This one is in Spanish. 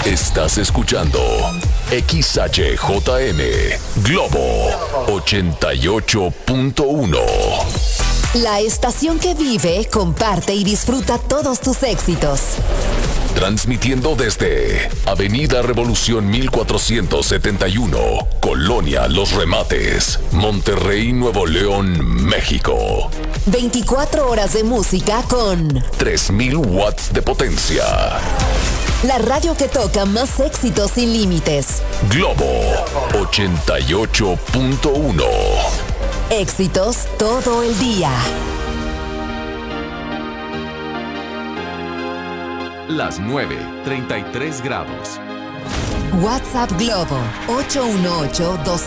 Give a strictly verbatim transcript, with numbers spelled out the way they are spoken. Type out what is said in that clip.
Estás escuchando X H J M Globo ochenta y ocho punto uno. La estación que vive, comparte y disfruta todos tus éxitos. Transmitiendo desde Avenida Revolución mil cuatrocientos setenta y uno, Colonia Los Remates, Monterrey, Nuevo León, México. veinticuatro horas de música con tres mil watts de potencia. La radio que toca más éxitos sin límites. Globo ochenta y ocho punto uno. Éxitos todo el día. Las nueve, treinta y tres grados. WhatsApp Globo ocho uno ocho, dos